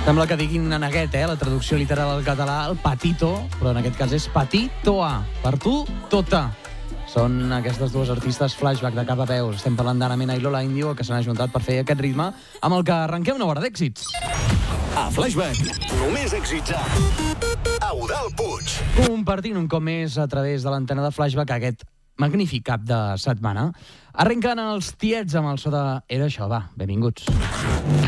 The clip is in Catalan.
Sembla que diguin a neguet, la traducció literal al català, el patito, però en aquest cas és patitoa. Per tu, tota. Són aquestes dues artistes Flashback de cap a peus. Estem parlant d'Ana Mena i Lola Índio, que s'han ajuntat per fer aquest ritme, amb el que arrenquem una hora d'èxits. A Flashback, només èxits a Eudald Puig. Compartint un cop més a través de l'antena de Flashback aquest magnífic cap de setmana. Arrenquen els tiets amb el so de Era això, va, benvinguts.